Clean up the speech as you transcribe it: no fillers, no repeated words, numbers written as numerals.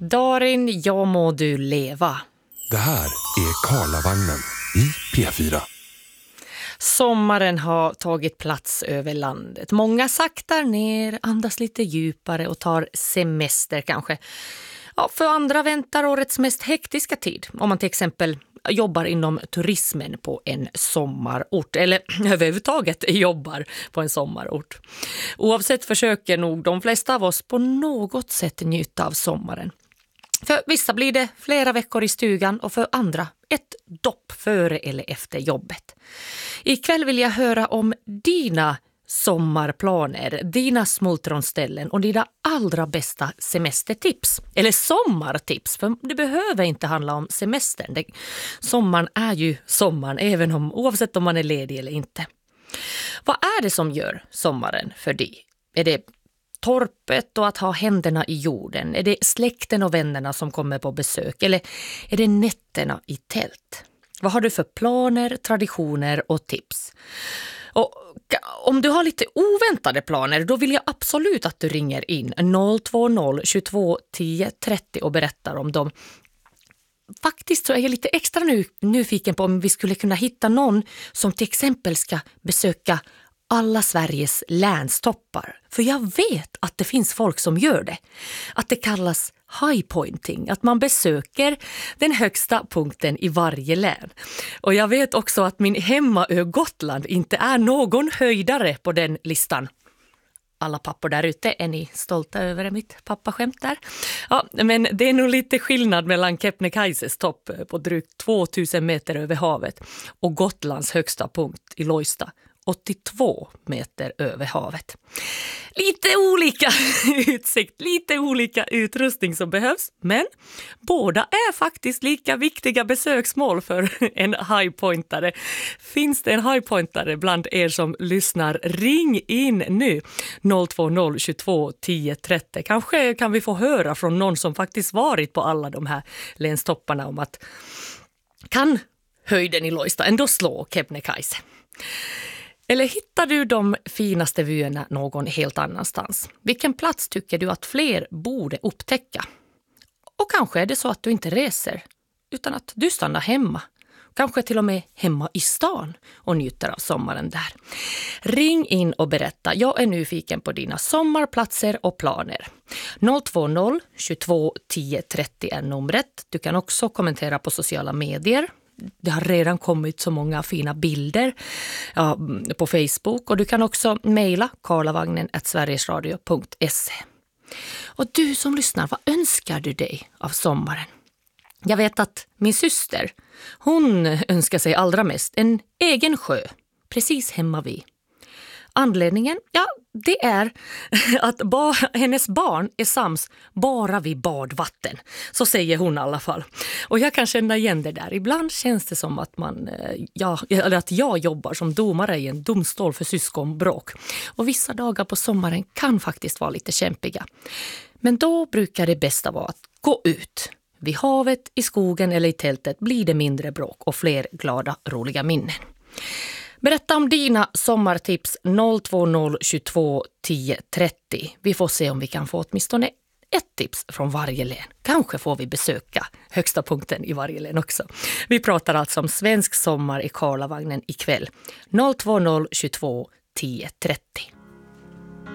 Darin, jag må du leva. Det här är Karlavagnen i P4. Sommaren har tagit plats över landet. Många saktar ner, andas lite djupare och tar semester kanske. Ja, för andra väntar årets mest hektiska tid. Om man till exempel jobbar inom turismen på en sommarort eller överhuvudtaget jobbar på en sommarort. Oavsett försöker nog de flesta av oss på något sätt njuta av sommaren. För vissa blir det flera veckor i stugan och för andra ett dopp före eller efter jobbet. Ikväll vill jag höra om dina sommarplaner, dina smultronställen och dina allra bästa semestertips. Eller sommartips, för det behöver inte handla om semestern. Sommaren är ju sommaren, oavsett om man är ledig eller inte. Vad är det som gör sommaren för dig? Är det torpet och att ha händerna i jorden? Är det släkten och vännerna som kommer på besök? Eller är det nätterna i tält? Vad har du för planer, traditioner och tips? Och om du har lite oväntade planer, då vill jag absolut att du ringer in 020 22 10 30 och berättar om dem. Faktiskt så är jag lite extra nyfiken på om vi skulle kunna hitta någon som till exempel ska besöka alla Sveriges länstoppar. För jag vet att det finns folk som gör det. Att det kallas highpointing. Att man besöker den högsta punkten i varje län. Och jag vet också att min hemmaö Gotland inte är någon höjdare på den listan. Alla pappor där ute, är ni stolta över mitt pappaskämt där? Ja, men det är nog lite skillnad mellan Kebnekaises topp på drygt 2000 meter över havet och Gotlands högsta punkt i Lojsta. 82 meter över havet. Lite olika utsikt, lite olika utrustning som behövs, men båda är faktiskt lika viktiga besöksmål för en highpointare. Finns det en highpointare bland er som lyssnar? Ring in nu 020 22 10 30. Kanske kan vi få höra från någon som faktiskt varit på alla de här länstopparna om att kan höjden i Lojsta ändå slå Kebnekaise. Eller hittar du de finaste vyerna någon helt annanstans? Vilken plats tycker du att fler borde upptäcka? Och kanske är det så att du inte reser, utan att du stannar hemma. Kanske till och med hemma i stan och njuter av sommaren där. Ring in och berätta. Jag är nyfiken på dina sommarplatser och planer. 020 22 10 30 är numret. Du kan också kommentera på sociala medier. Det har redan kommit så många fina bilder på Facebook och du kan också mejla karlavagnen@sverigesradio.se. Och du som lyssnar, vad önskar du dig av sommaren? Jag vet att min syster, hon önskar sig allra mest en egen sjö, precis hemma vid. Anledningen? Ja, det är att hennes barn är sams bara vid badvatten. Så säger hon i alla fall. Och jag kan känna igen det där. Ibland känns det som att jag jobbar som domare i en domstol för syskonbråk. Och vissa dagar på sommaren kan faktiskt vara lite kämpiga. Men då brukar det bästa vara att gå ut. Vid havet, i skogen eller i tältet blir det mindre bråk och fler glada, roliga minnen. Berätta om dina sommartips 020 22 10 30. Vi får se om vi kan få åtminstone ett tips från varje län. Kanske får vi besöka högsta punkten i varje län också. Vi pratar alltså om svensk sommar i Karlavagnen ikväll. 020 22 10 30.